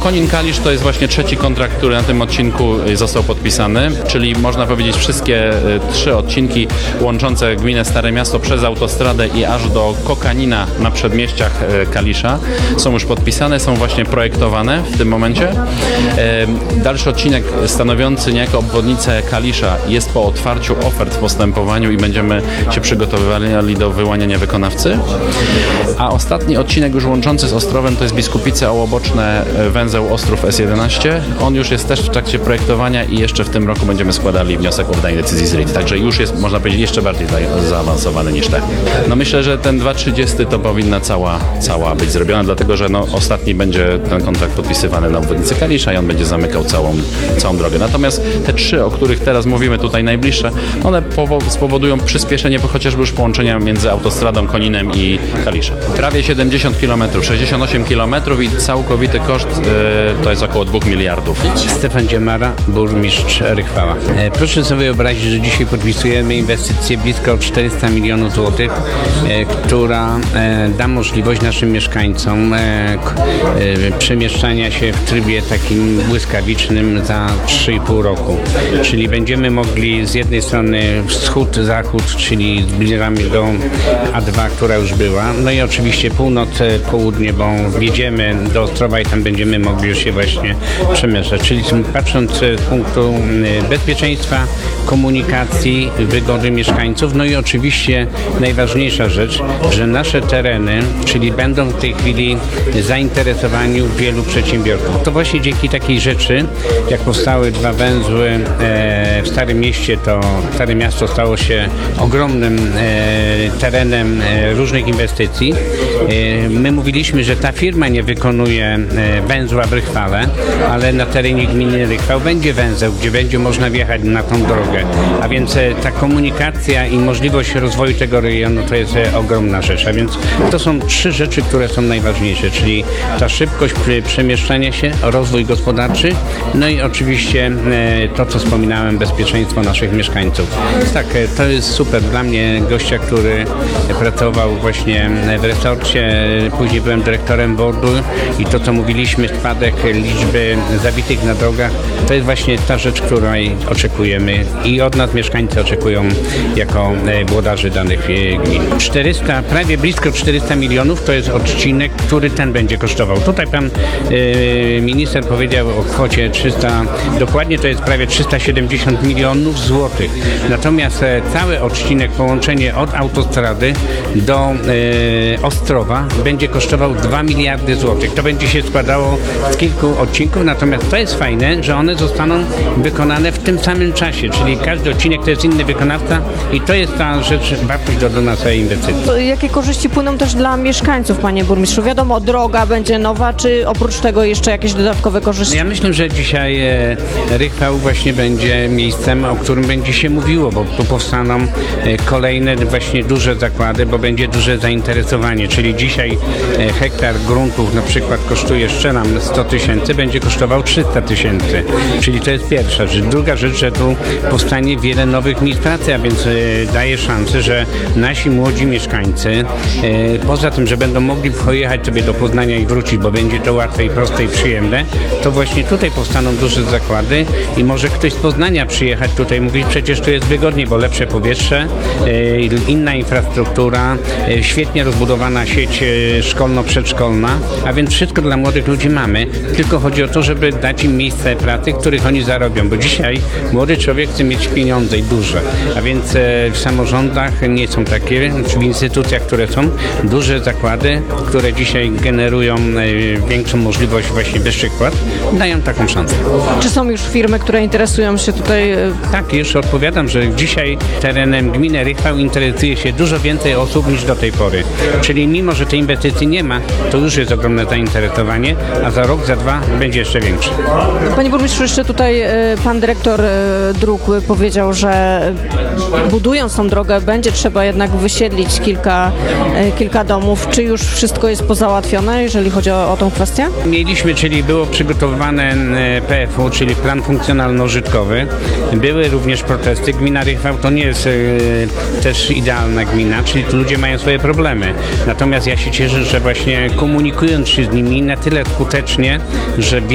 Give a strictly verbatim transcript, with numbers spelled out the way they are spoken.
Konin-Kalisz to jest właśnie trzeci kontrakt, który na tym odcinku został podpisany, czyli można powiedzieć wszystkie trzy odcinki łączące gminę Stare Miasto przez autostradę i aż do Kokanina na przedmieściach Kalisza są już podpisane, są właśnie projektowane w tym momencie. Dalszy odcinek stanowiący niejako obwodnicę Kalisza jest po otwarciu ofert w postępowaniu i będziemy się przygotowywali do wyłaniania wykonawcy. A ostatni odcinek już łączący z Ostrowem to jest Biskupice Ołoboczne, węzeł Ostrów S jedenaście. On już jest też w trakcie projektowania i jeszcze w tym roku będziemy składali wniosek o wydanie decyzji z R I T. Także już jest, można powiedzieć, jeszcze bardziej zaawansowany niż te. No myślę, że ten dwa trzydzieści to powinna cała, cała być zrobiona, dlatego że no, ostatni będzie ten kontrakt podpisywany na obwodnicy Kalisza i on będzie zamykał całą, całą drogę. Natomiast te trzy, o których teraz mówimy tutaj najbliższe, one spowodują przyspieszenie chociażby już połączenia między autostradą Koninem i Kaliszem. Prawie siedemdziesiąt kilometrów, sześćdziesiąt osiem kilometrów i całkowity koszt y, to jest około dwóch miliardów. Stefan Dziemara, burmistrz Rychwała. E, proszę sobie wyobrazić, że dzisiaj podpisujemy inwestycję blisko czterysta milionów złotych, e, która e, da możliwość naszym mieszkańcom e, e, przemieszczania się w trybie takim błyskawicznym za trzy i pół roku. Czyli będziemy mogli z jednej strony wschód, zachód, czyli zbliżamy do A dwa, która już była, no i oczywiście północ, południe, bo wjedziemy do Ostrowa i tam będziemy mogli już się właśnie przemieszczać. Czyli patrząc z punktu bezpieczeństwa, komunikacji, wygody mieszkańców, no i oczywiście najważniejsza rzecz, że nasze tereny, czyli będą w tej chwili zainteresowani wielu przedsiębiorców. To właśnie dzięki takiej rzeczy, jak powstały dwa węzły e, w Starym Mieście, to Stare Miasto stało się ogromnym e, terenem e, różnych inwestycji. E, my mówiliśmy, że ta firma nie wykonuje e, węzła w Rychwale, ale na terenie gminy Rychwał będzie węzeł, gdzie będzie można wjechać na tą drogę. A więc e, ta komunikacja i możliwość rozwoju tego rejonu to jest e, ogromna rzecz. A więc to są trzy rzeczy, które są najważniejsze, czyli ta szybkość przemieszczania się, rozwój gospodarczy, no i oczywiście e, to, co wspominałem, bezpieczeństwo naszych mieszkańców. Więc tak, e, to jest super. Dla mnie gościa, który pracował właśnie w resorcie, później byłem dyrektorem boardu i to, co mówiliśmy, spadek liczby zabitych na drogach, to jest właśnie ta rzecz, której oczekujemy i od nas mieszkańcy oczekują jako włodarzy danych gmin. czterysta, prawie blisko czterysta milionów to jest odcinek, który ten będzie kosztował. Tutaj pan y, minister powiedział o kwocie trzysta, dokładnie to jest prawie trzysta siedemdziesiąt milionów złotych. Natomiast e, cały odcinek, połączenie od autostrady do e, Ostrowa będzie kosztował dwa miliardy złotych. To będzie się składało z kilku odcinków, natomiast to jest fajne, że one zostaną wykonane w tym samym czasie, czyli każdy odcinek to jest inny wykonawca i to jest ta rzecz, wartość dodana całej inwestycji. Jakie korzyści płyną też dla mieszkańców, panie burmistrzu? Wiadomo, droga będzie nowa, czy oprócz tego jeszcze jakieś dodatkowe korzyści? Ja myślę, że dzisiaj e, Rychwał właśnie będzie miejscem, o którym będzie się mówiło, bo tu powstaną e, kolejne właśnie duże zakłady, bo będzie duże zainteresowanie, czyli dzisiaj e, hektar gruntów na przykład kosztuje, strzelam, sto tysięcy, będzie kosztował trzysta tysięcy, czyli to jest pierwsza rzecz. Druga rzecz, że tu powstanie wiele nowych miejsc pracy, a więc e, daje szansę, że nasi młodzi mieszkańcy, e, poza tym, że będą mogli pojechać sobie do Poznania i wrócić, bo będzie to łatwe i proste i przyjemne, to właśnie tutaj powstaną duże zakłady i może ktoś z Poznania przyjechać tutaj, mówić, przecież tu jest wygodnie, bo lepsze powietrze, e, inna infrastruktura, e, świetnie rozbudowana sieć e, szkolno-przedszkolna, a więc wszystko dla młodych ludzi mamy, tylko chodzi o to, żeby dać im miejsce pracy, których oni zarobią, bo dzisiaj młody człowiek chce mieć pieniądze i duże, a więc e, w samorządach nie są takie, czy w instytucjach, które są, duże zakłady, które dzisiaj generują e, większą możliwość właśnie wyższych płat, dają taką szansę. Czy są już firmy, które interesują się tutaj? Tak, już odpowiadam, że dzisiaj terenem gminy Rychwał interesuje się dużo więcej osób niż do tej pory. Czyli mimo, że tej inwestycji nie ma, to już jest ogromne zainteresowanie, a za rok, za dwa będzie jeszcze większe. Panie burmistrzu, jeszcze tutaj pan dyrektor dróg powiedział, że budując tą drogę będzie trzeba jednak wysiedlić kilka, kilka domów. Czy już wszystko jest pozałatwione, jeżeli chodzi o, o tą kwestię? Mieliśmy, czyli było przygotowane P F U, czyli plan funkcjonalno-użytkowy. Były również protesty. Gmina Rychwał to nie jest e, też idealna gmina, czyli tu ludzie mają swoje problemy. Natomiast ja się cieszę, że właśnie komunikując się z nimi na tyle skutecznie, że